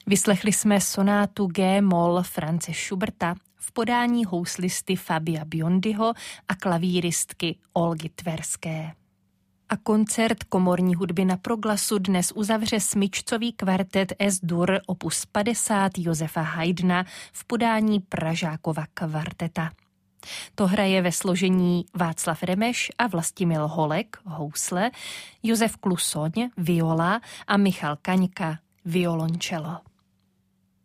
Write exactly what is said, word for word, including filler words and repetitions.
Vyslechli jsme sonátu G-moll Franze Schuberta v podání houslisty Fabia Biondiho a klavíristky Olgy Tverské. A koncert komorní hudby na proglasu dnes uzavře smyčcový kvartet S-dur opus padesát Josefa Haydna v podání Pražákova kvarteta. To hraje ve složení Václav Remeš a Vlastimil Holek, housle, Josef Klusoň, viola a Michal Kaňka, violoncello.